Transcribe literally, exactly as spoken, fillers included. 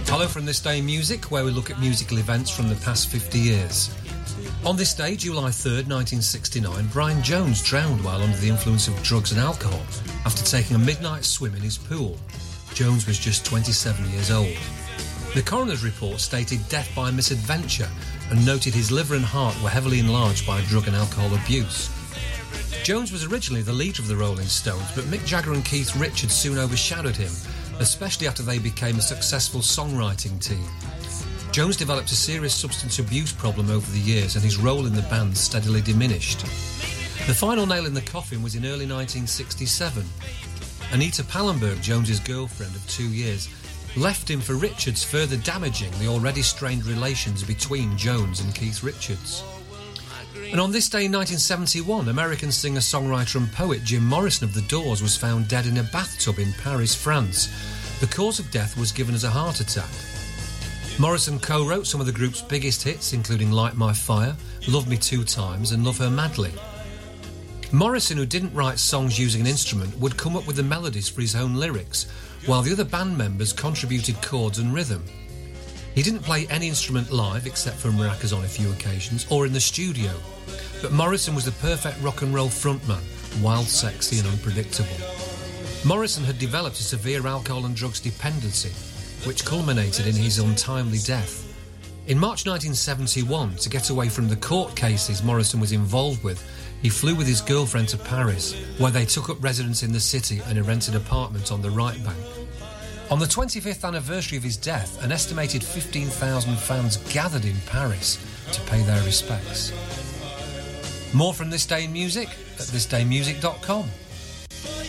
Hello from This Day in Music, where we look at musical events from the past fifty years. On this day, July third, nineteen sixty-nine, Brian Jones drowned while under the influence of drugs and alcohol after taking a midnight swim in his pool. Jones was just twenty-seven years old. The coroner's report stated death by misadventure and noted his liver and heart were heavily enlarged by drug and alcohol abuse. Jones was originally the leader of the Rolling Stones, but Mick Jagger and Keith Richards soon overshadowed him, especially after they became a successful songwriting team. Jones developed a serious substance abuse problem over the years, and his role in the band steadily diminished. The final nail in the coffin was in early nineteen sixty-seven. Anita Pallenberg, Jones's girlfriend of two years, left him for Richards, further damaging the already strained relations between Jones and Keith Richards. And on this day in nineteen seventy-one, American singer-songwriter and poet Jim Morrison of The Doors was found dead in a bathtub in Paris, France. The cause of death was given as a heart attack. Morrison co-wrote some of the group's biggest hits, including Light My Fire, Love Me Two Times and Love Her Madly. Morrison, who didn't write songs using an instrument, would come up with the melodies for his own lyrics, while the other band members contributed chords and rhythm. He didn't play any instrument live, except for maracas on a few occasions, or in the studio. But Morrison was the perfect rock and roll frontman, wild, sexy and unpredictable. Morrison had developed a severe alcohol and drugs dependency, which culminated in his untimely death. In March nineteen seventy-one, to get away from the court cases Morrison was involved with, he flew with his girlfriend to Paris, where they took up residence in the city and a rented apartment on the right bank. On the twenty-fifth anniversary of his death, an estimated fifteen thousand fans gathered in Paris to pay their respects. More from This Day in Music at this day music dot com.